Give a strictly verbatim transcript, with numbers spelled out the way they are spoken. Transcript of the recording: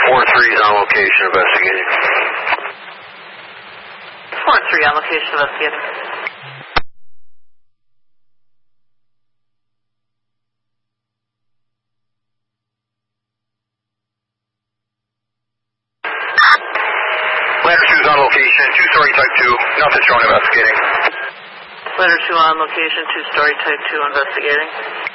four three is on location investigating. four three on location investigating. Ladder two is on location, two-story type two, nothing showing investigating. Ladder two on location, two-story type two investigating.